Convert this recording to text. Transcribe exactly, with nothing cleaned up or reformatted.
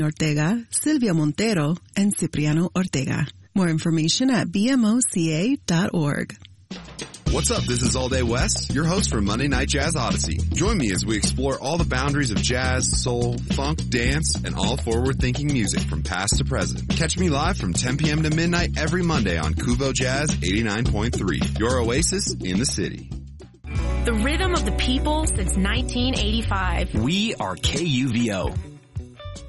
Ortega, Silvia Montero, and Cipriano Ortega. More information at b m o c a dot org. What's up? This is All Day West, your host for Monday Night Jazz Odyssey. Join me as we explore all the boundaries of jazz, soul, funk, dance, and all forward-thinking music from past to present. Catch me live from ten p.m. to midnight every Monday on Kuvo Jazz eighty-nine point three, your oasis in the city. The rhythm of the people since nineteen eighty-five. We are K U V O.